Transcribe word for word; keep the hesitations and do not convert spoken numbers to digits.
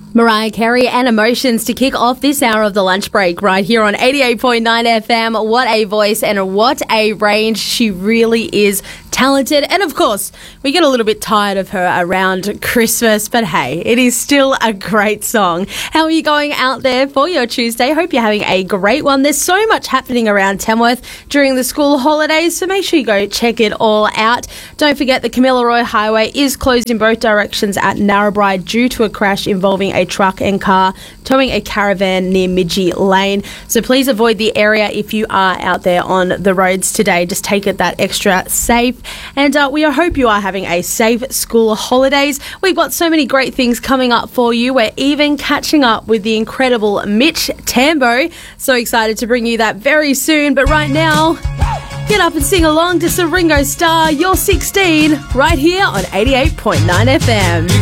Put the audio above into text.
Mariah Carey and Emotions to kick off this hour of the lunch break right here on eighty-eight point nine F M. What a voice and what a range. She really is talented. And of course, we get a little bit tired of her around Christmas, but hey, it is still a great song. How are you going out there for your Tuesday? Hope you're having a great one. There's so much happening around Tamworth during the school holidays, so make sure you go check it all out. Don't forget the Kamilaroi Highway is closed in both directions at Narrabri due to a crash involving a truck and car towing a caravan near Midgey Lane. So please avoid the area if you are out there on the roads today. Just take it that extra safe. And uh, we hope you are having a safe school holidays. We've got so many great things coming up for you. We're even catching up with the incredible Mitch Tambo. So excited to bring you that very soon. But right now, get up and sing along to some Ringo Starr, You're sixteen, right here on eighty-eight point nine F M.